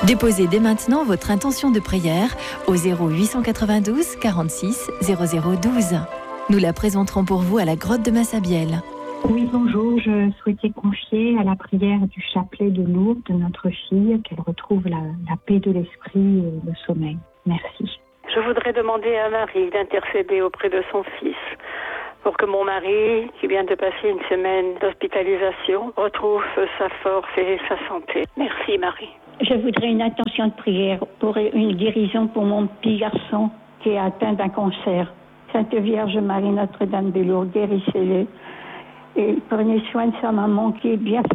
Déposez dès maintenant votre intention de prière au 0892 46 0012. Nous la présenterons pour vous à la grotte de Massabielle. Oui, bonjour. Je souhaitais confier à la prière du chapelet de Lourdes de notre fille qu'elle retrouve la paix de l'esprit et le sommeil. Merci. Je voudrais demander à Marie d'intercéder auprès de son fils pour que mon mari, qui vient de passer une semaine d'hospitalisation, retrouve sa force et sa santé. Merci Marie. Je voudrais une intention de prière pour une guérison pour mon petit garçon qui est atteint d'un cancer. Sainte Vierge Marie, Notre-Dame de Lourdes, guérissez-le. Et prenez soin de sa maman qui est bien